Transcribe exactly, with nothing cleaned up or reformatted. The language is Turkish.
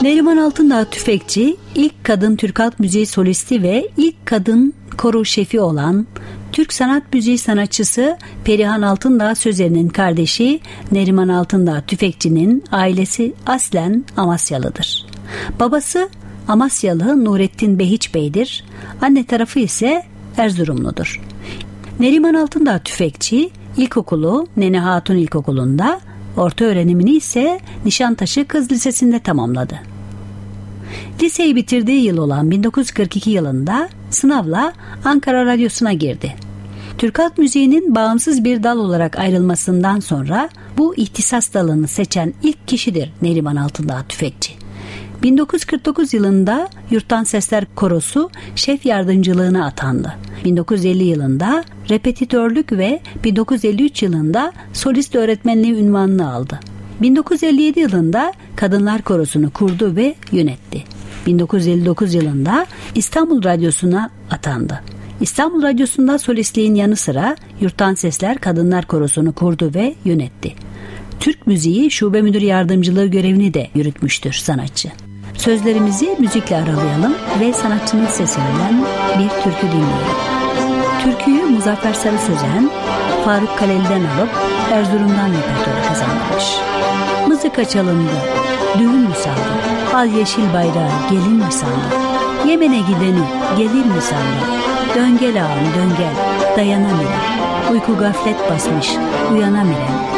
Neriman Altındağ Tüfekçi, ilk kadın Türk halk müziği solisti ve ilk kadın koro şefi olan Türk sanat müziği sanatçısı Perihan Altındağ Sözer'in kardeşi Neriman Altındağ Tüfekçi'nin ailesi aslen Amasyalıdır. Babası Amasyalı Nurettin Behiç Bey'dir. Anne tarafı ise Erzurumludur. Neriman Altındağ Tüfekçi ilkokulu Nene Hatun İlkokulu'nda, orta öğrenimini ise Nişantaşı Kız Lisesi'nde tamamladı. Liseyi bitirdiği yıl olan bin dokuz yüz kırk iki yılında sınavla Ankara Radyosu'na girdi. Türk halk müziğinin bağımsız bir dal olarak ayrılmasından sonra bu ihtisas dalını seçen ilk kişidir Neriman Altındağ Tüfekçi. bin dokuz yüz kırk dokuz yılında Yurttan Sesler Korosu şef yardımcılığına atandı. bin dokuz yüz elli yılında repetitörlük ve bin dokuz yüz elli üç yılında solist öğretmenliği unvanını aldı. bin dokuz yüz elli yedi yılında Kadınlar Korosu'nu kurdu ve yönetti. bin dokuz yüz elli dokuz yılında İstanbul Radyosu'na atandı. İstanbul Radyosu'nda solistliğin yanı sıra Yurttan Sesler Kadınlar Korosu'nu kurdu ve yönetti. Türk Müziği Şube Müdür Yardımcılığı görevini de yürütmüştür sanatçı. Sözlerimizi müzikle aralayalım ve sanatçının sesinden bir türkü dinleyelim. Türküyü Muzaffer Sarı Sözen, Faruk Kaleli'den alıp Erzurum'dan repertuara kazanmış. Mızıka çalındı, düğün mü sandı, al yeşil bayrağı gelin mi sandı, Yemen'e gideni gelir mi sandı, dön gel ağam dön gel, dayanamıyorum, uyku gaflet basmış, uyanamıyorum.